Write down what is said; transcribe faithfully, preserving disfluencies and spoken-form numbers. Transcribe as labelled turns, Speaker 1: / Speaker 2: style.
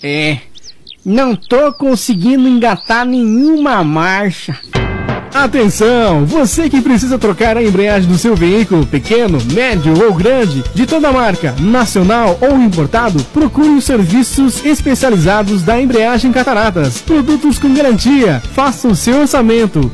Speaker 1: É, não tô conseguindo engatar nenhuma marcha.
Speaker 2: Atenção! Você que precisa trocar a embreagem do seu veículo, pequeno, médio ou grande, de toda marca, nacional ou importado, procure os serviços especializados da Embreagem Cataratas. Produtos com garantia. Faça o seu orçamento.